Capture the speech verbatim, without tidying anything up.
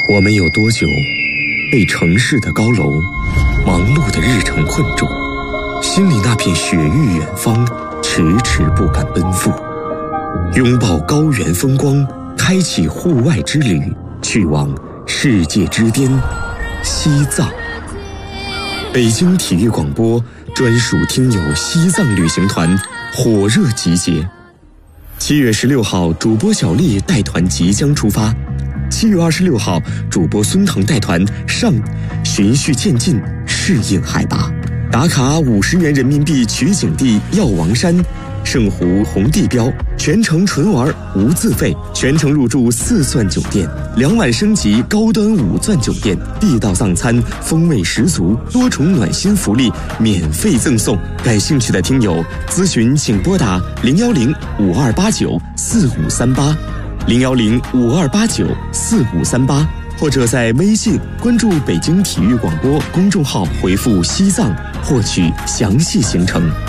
我们有多久被城市的高楼、忙碌的日程困住，心里那片雪域远方迟迟不敢奔赴？拥抱高原风光，开启户外之旅，去往世界之巅西藏。北京体育广播专属听友西藏旅行团火热集结，七月十六号，主播小丽带团即将出发。七月二十六号，主播孙腾带团上循序渐进，适应海拔，打卡五十元人民币取景地药王山、圣湖红地标，全程纯玩无自费，全程入住四钻酒店，两晚升级高端五钻酒店，地道藏餐，风味十足，多重暖心福利免费赠送。感兴趣的听友咨询请拨打零幺零五二八九四五三八。零幺零五二八九四五三八，或者在微信关注北京体育广播公众号，回复西藏获取详细行程。